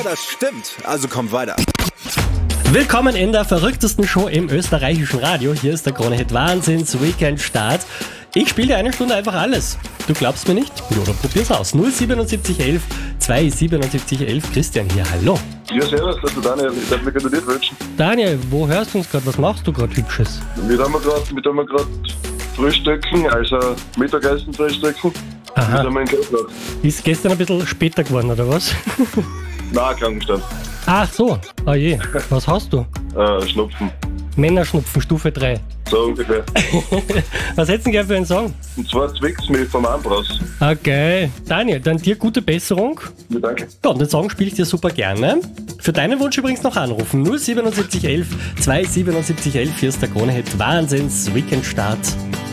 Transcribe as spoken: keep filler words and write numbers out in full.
das stimmt. Also kommt weiter. Willkommen in der verrücktesten Show im österreichischen Radio. Hier ist der Krone-Hit Wahnsinns Weekend Start. Ich spiele dir eine Stunde einfach alles. Du glaubst mir nicht? Ja, dann probier's aus. null siebenundsiebzig elf zweihundertsiebenundsiebzig elf. Christian hier, hallo. Ja, servus, das ist Daniel. Ich darf mir gratuliert wünschen. Daniel, wo hörst du uns gerade? Was machst du gerade Hübsches? Wir haben gerade gerade Frühstücken, also Mittagessen frühstücken. Aha. Wir haben einen Keller. Ist gestern ein bisschen später geworden, oder was? Nein, Krankenstand. Ach so, oh je. Was hast du? Äh, Schnupfen. Männerschnupfen, Stufe drei. So ungefähr. Was hättest du gerne für einen Song? Und zwar Zwicks mit vom Ambros. Okay. Daniel, dann dir gute Besserung. Ja, danke. Ja, und den Song spiele ich dir super gerne. Für deinen Wunsch übrigens noch anrufen. null siebenundsiebzig elf zweihundertsiebenundsiebzig elf. Hier ist der Krone-Hit Wahnsinns Weekend Start.